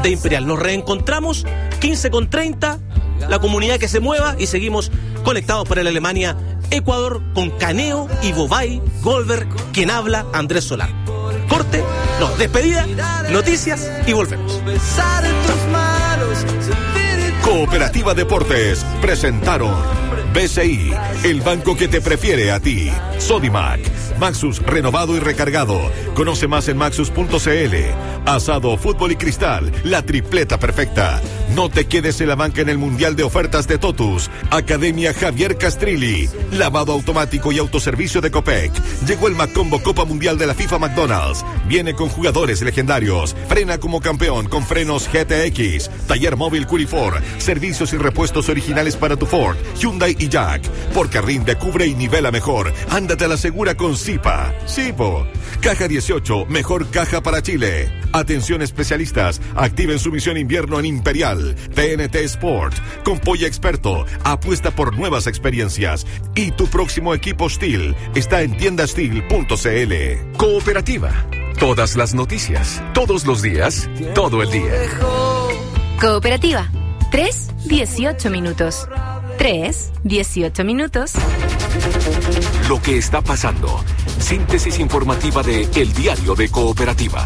de Imperial. Nos reencontramos 15:30, la comunidad que se mueva, y seguimos conectados por el Alemania-Ecuador con Caneo, Ivo Bay, Goldberg, quien habla, Andrés Solar. Corte, no, despedida, noticias y volvemos. Cooperativa Deportes presentaron BCI, el banco que te prefiere a ti. Sodimac, Maxus renovado y recargado. Conoce más en maxus.cl. Asado, fútbol y cristal, la tripleta perfecta. No te quedes en la banca en el Mundial de Ofertas de Totus. Academia Javier Castrilli. Lavado automático y autoservicio de Copec. Llegó el Macombo Copa Mundial de la FIFA McDonald's. Viene con jugadores legendarios. Frena como campeón con frenos GTX. Taller móvil Curifor. Servicios y repuestos originales para tu Ford, Hyundai y Jack. Porque rinde, cubre y nivela mejor. Ándate a la segura con Zipa. Zipo. Caja 18, mejor caja para Chile. Atención especialistas, activen su misión invierno en Imperial. TNT Sport, con Polla Experto, apuesta por nuevas experiencias. Y tu próximo equipo Steel está en tiendasteel.cl. Cooperativa, todas las noticias, todos los días, todo el día. Cooperativa, 3:18 minutos. 3:18 minutos. Lo que está pasando. Síntesis informativa de El Diario de Cooperativa.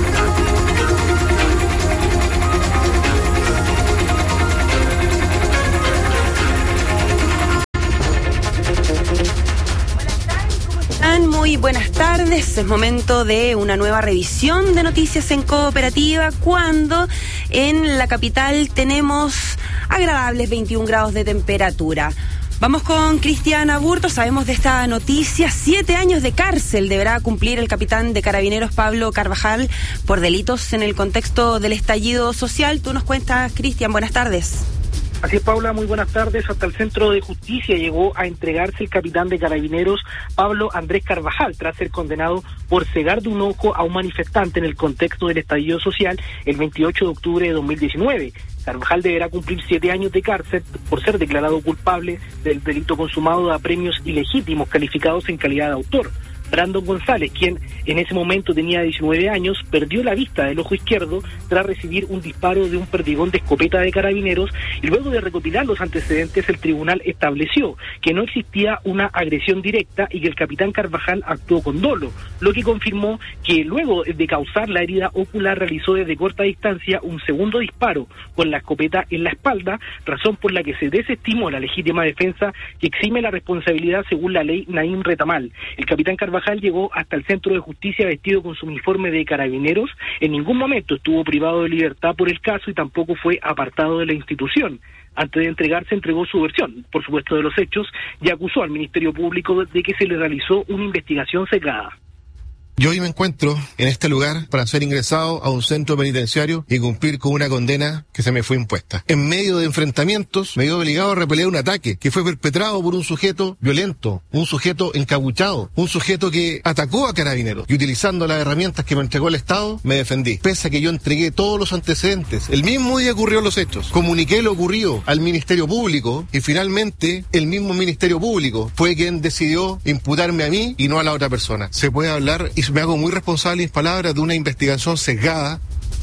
Muy buenas tardes, es momento de una nueva revisión de noticias en Cooperativa, cuando en la capital tenemos agradables 21 grados de temperatura. Vamos con Cristian Aburto. Sabemos de esta noticia: 7 años de cárcel deberá cumplir el capitán de Carabineros Pablo Carvajal por delitos en el contexto del estallido social. Tú nos cuentas, Cristian, buenas tardes. Así es, Paula, muy buenas tardes. Hasta el Centro de Justicia llegó a entregarse el capitán de Carabineros Pablo Andrés Carvajal, tras ser condenado por cegar de un ojo a un manifestante en el contexto del estallido social el 28 de octubre de 2019. Carvajal deberá cumplir 7 años de cárcel por ser declarado culpable del delito consumado de apremios ilegítimos calificados en calidad de autor. Brandon González, quien en ese momento tenía 19 años, perdió la vista del ojo izquierdo tras recibir un disparo de un perdigón de escopeta de Carabineros, y luego de recopilar los antecedentes, el tribunal estableció que no existía una agresión directa y que el capitán Carvajal actuó con dolo, lo que confirmó que luego de causar la herida ocular realizó desde corta distancia un segundo disparo con la escopeta en la espalda, razón por la que se desestimó la legítima defensa que exime la responsabilidad según la ley Naim Retamal. El capitán Carvajal llegó hasta el Centro de Justicia vestido con su uniforme de Carabineros. En ningún momento estuvo privado de libertad por el caso y tampoco fue apartado de la institución. Antes de entregarse, entregó su versión, por supuesto, de los hechos, y acusó al Ministerio Público de que se le realizó una investigación sesgada. Yo hoy me encuentro en este lugar para ser ingresado a un centro penitenciario y cumplir con una condena que se me fue impuesta. En medio de enfrentamientos, me vio obligado a repeler un ataque que fue perpetrado por un sujeto violento, un sujeto encapuchado, un sujeto que atacó a Carabineros, y utilizando las herramientas que me entregó el Estado, me defendí. Pese a que yo entregué todos los antecedentes, el mismo día ocurrieron los hechos. Comuniqué lo ocurrido al Ministerio Público y finalmente el mismo Ministerio Público fue quien decidió imputarme a mí y no a la otra persona. Se puede hablar, y me hago muy responsable en mis palabras, de una investigación sesgada.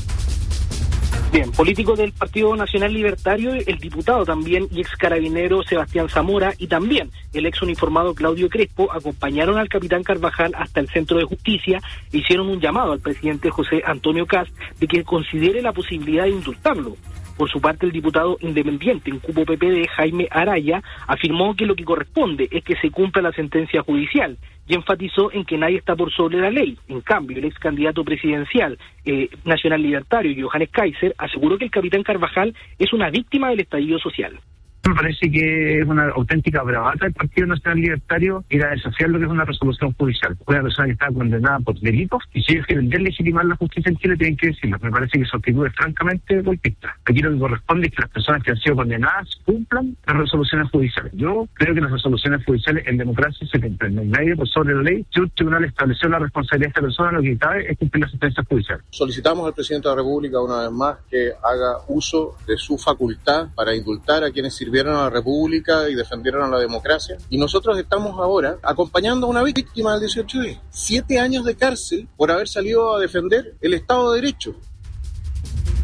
Bien, políticos del Partido Nacional Libertario, el diputado también y ex carabinero Sebastián Zamora, y también el ex uniformado Claudio Crespo, acompañaron al capitán Carvajal hasta el Centro de Justicia e hicieron un llamado al presidente José Antonio Kast de que considere la posibilidad de indultarlo. Por su parte, el diputado independiente en Cupo PPD, Jaime Araya, afirmó que lo que corresponde es que se cumpla la sentencia judicial y enfatizó en que nadie está por sobre la ley. En cambio, el ex candidato presidencial nacional libertario, Johannes Kaiser, aseguró que el capitán Carvajal es una víctima del estallido social. Me parece que es una auténtica bravata del Partido Nacional Libertario ir a desafiar lo que es una resolución judicial. Una persona que está condenada por delitos, y si ellos quieren deslegitimar la justicia en Chile, tienen que decirlo. Me parece que su actitud es francamente golpista. Aquí lo que corresponde es que las personas que han sido condenadas cumplan las resoluciones judiciales. Yo creo que las resoluciones judiciales en democracia se cumplen. No hay nadie por sobre la ley. Si un tribunal estableció la responsabilidad de esta persona, lo que cabe es cumplir las sentencias judiciales. Solicitamos al presidente de la República una vez más que haga uso de su facultad para indultar a quienes sirvieron a la República y defendieron a la democracia. Y nosotros estamos ahora acompañando a una víctima del 18D. 7 años de cárcel por haber salido a defender el Estado de Derecho.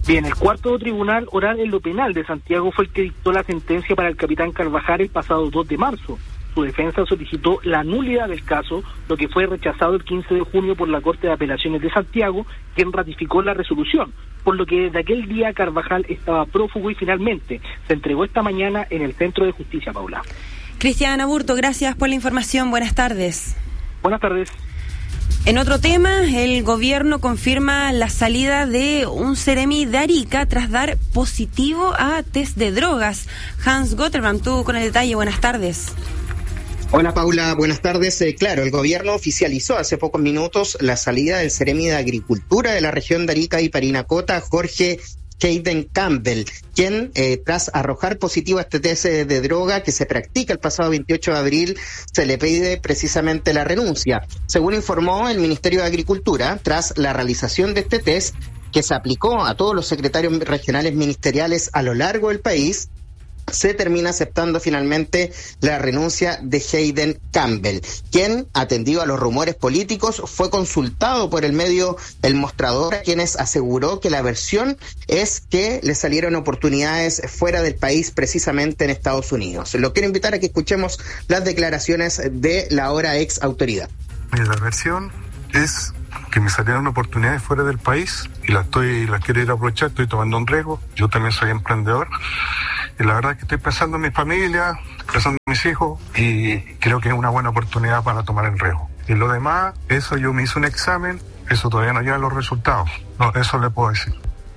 Bien, el cuarto tribunal oral en lo penal de Santiago fue el que dictó la sentencia para el capitán Carvajal el pasado 2 de marzo. Su defensa solicitó la nulidad del caso, lo que fue rechazado el 15 de junio por la Corte de Apelaciones de Santiago, quien ratificó la resolución, por lo que desde aquel día Carvajal estaba prófugo y finalmente se entregó esta mañana en el Centro de Justicia, Paula. Cristian Aburto, gracias por la información. Buenas tardes. Buenas tardes. En otro tema, el gobierno confirma la salida de un seremi de Arica tras dar positivo a test de drogas. Hans Gotterman, tú con el detalle. Buenas tardes. Hola Paula, buenas tardes. Claro, el gobierno oficializó hace pocos minutos la salida del seremi de Agricultura de la región de Arica y Parinacota, Jorge Hayden Campbell, quien tras arrojar positivo a este test de droga que se practica el pasado 28 de abril, se le pide precisamente la renuncia. Según informó el Ministerio de Agricultura, tras la realización de este test que se aplicó a todos los secretarios regionales ministeriales a lo largo del país, se termina aceptando finalmente la renuncia de Hayden Campbell, quien, atendido a los rumores políticos, fue consultado por el medio El Mostrador, a quienes aseguró que la versión es que le salieron oportunidades fuera del país, precisamente en Estados Unidos. Lo quiero invitar a que escuchemos las declaraciones de la ahora ex autoridad. La versión es que me salieron oportunidades fuera del país y las quiero ir a aprovechar, estoy tomando un riesgo, yo también soy emprendedor. Y la verdad es que estoy pensando en mi familia, pensando en mis hijos y creo que es una buena oportunidad para tomar el riesgo. Y lo demás, eso yo me hice un examen, eso todavía no llega los resultados. No, eso le puedo decir.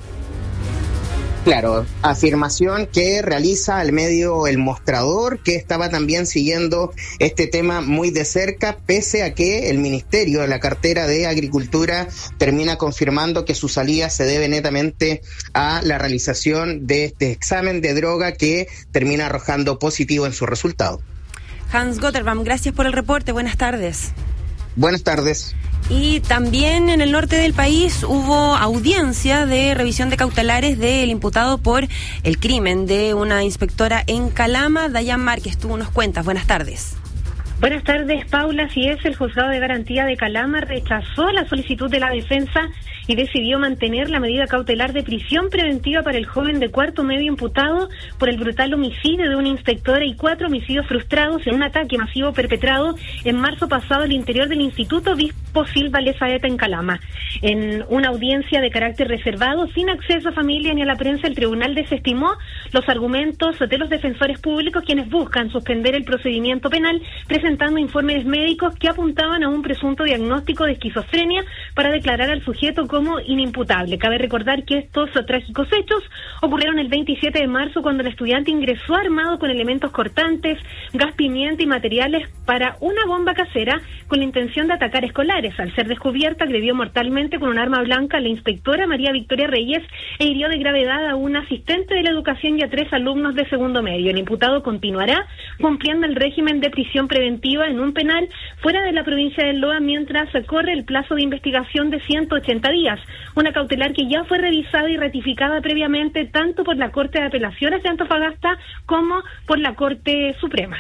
Claro, afirmación que realiza al medio El Mostrador, que estaba también siguiendo este tema muy de cerca, pese a que el Ministerio de la cartera de Agricultura termina confirmando que su salida se debe netamente a la realización de este examen de droga que termina arrojando positivo en su resultado. Hans Gotterbaum, gracias por el reporte. Buenas tardes. Buenas tardes. Y también en el norte del país hubo audiencia de revisión de cautelares del imputado por el crimen de una inspectora en Calama. Dayan Márquez, tú nos cuentas. Buenas tardes. Buenas tardes, Paula. Así es, el juzgado de garantía de Calama rechazó la solicitud de la defensa y decidió mantener la medida cautelar de prisión preventiva para el joven de cuarto medio imputado por el brutal homicidio de una inspectora y 4 homicidios frustrados en un ataque masivo perpetrado en marzo pasado al interior del Instituto Bispo Silva Lezaeta en Calama. En una audiencia de carácter reservado, sin acceso a familia ni a la prensa, el tribunal desestimó los argumentos de los defensores públicos, quienes buscan suspender el procedimiento penal, presentando informes médicos que apuntaban a un presunto diagnóstico de esquizofrenia para declarar al sujeto como inimputable. Cabe recordar que estos trágicos hechos ocurrieron el 27 de marzo cuando el estudiante ingresó armado con elementos cortantes, gas pimienta y materiales para una bomba casera con la intención de atacar escolares. Al ser descubierta, agredió mortalmente con un arma blanca a la inspectora María Victoria Reyes e hirió de gravedad a un asistente de la educación y a 3 alumnos de segundo medio. El imputado continuará cumpliendo el régimen de prisión preventiva en un penal fuera de la provincia de Loa mientras corre el plazo de investigación de 180 días. Una cautelar que ya fue revisada y ratificada previamente tanto por la Corte de Apelaciones de Antofagasta como por la Corte Suprema.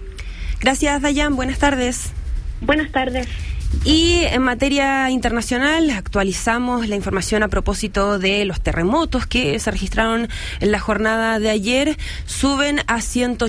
Gracias, Dayan. Buenas tardes. Buenas tardes. Y en materia internacional, actualizamos la información a propósito de los terremotos que se registraron en la jornada de ayer. Suben a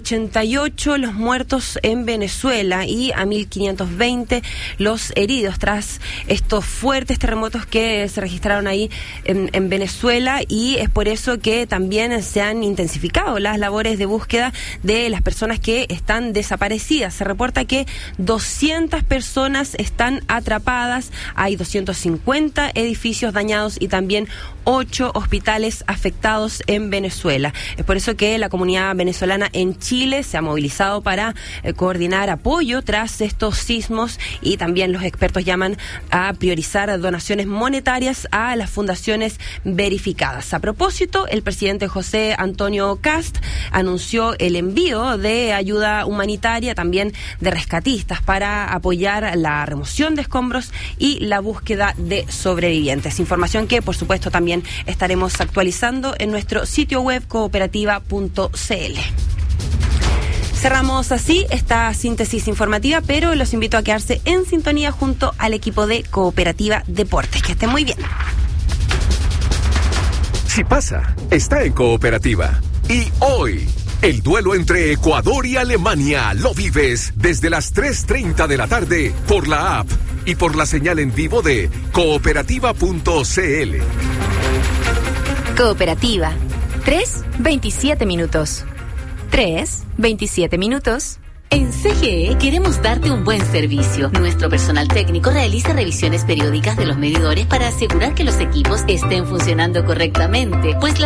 188 los muertos en Venezuela y a 1.520 los heridos tras estos fuertes terremotos que se registraron ahí en Venezuela, y es por eso que también se han intensificado las labores de búsqueda de las personas que están desaparecidas. Se reporta que 200 personas están atrapadas, hay 250 edificios dañados y también 8 hospitales afectados en Venezuela. Es por eso que la comunidad venezolana en Chile se ha movilizado para coordinar apoyo tras estos sismos, y también los expertos llaman a priorizar donaciones monetarias a las fundaciones verificadas. A propósito, el presidente José Antonio Kast anunció el envío de ayuda humanitaria, también de rescatistas, para apoyar la remoción de escombros y la búsqueda de sobrevivientes. Información que, por supuesto, también estaremos actualizando en nuestro sitio web cooperativa.cl. Cerramos así esta síntesis informativa, pero los invito a quedarse en sintonía junto al equipo de Cooperativa Deportes. Que estén muy bien. Si pasa, está en Cooperativa. Y hoy, el duelo entre Ecuador y Alemania lo vives desde las 3:30 de la tarde por la app y por la señal en vivo de cooperativa.cl. Cooperativa. 3:27 minutos. 3:27 minutos. En CGE queremos darte un buen servicio. Nuestro personal técnico realiza revisiones periódicas de los medidores para asegurar que los equipos estén funcionando correctamente, pues la